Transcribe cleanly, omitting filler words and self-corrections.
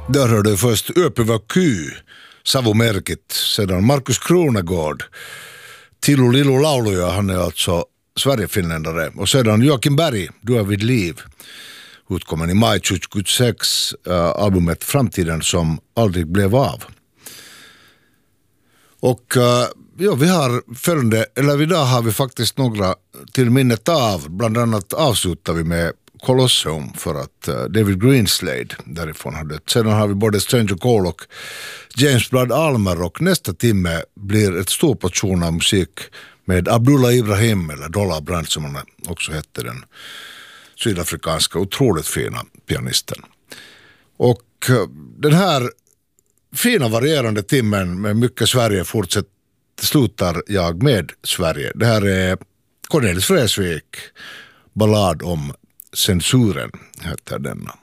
Där hörde du först Öpöva Ky, Savomärkit, sedan Markus Kronegård, Tillo Lillo lauluja, han är alltså Sverigefinländare, och sedan Joakim Berg, Du är vid liv, utkommen i maj 2026, albumet Framtiden som aldrig blev av. Och ja, vi har följande, eller idag har vi faktiskt några till minnet av, bland annat avslutar vi med Colosseum för att David Greenslade därifrån har dött. Sedan har vi både Stranger Cole och James Blood Almer, och nästa timme blir ett stor portion av musik med Abdullah Ibrahim, eller Dollar Brand som han också hette, den sydafrikanska otroligt fina pianisten. Och den här fina varierande timmen med mycket Sverige slutar jag med Sverige. Det här är Cornelis Vreeswijk, Ballad om censuren heter denna.